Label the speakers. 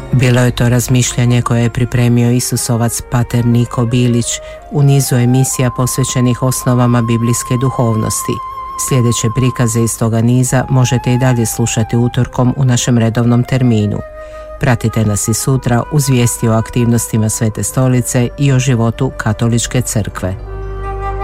Speaker 1: Bilo je to razmišljanje koje je pripremio Isusovac pater Niko Bilić u nizu emisija posvećenih osnovama biblijske duhovnosti. Sljedeće prikaze iz toga niza možete i dalje slušati utorkom u našem redovnom terminu. Pratite nas i sutra uz vijesti o aktivnostima Svete Stolice i o životu Katoličke crkve.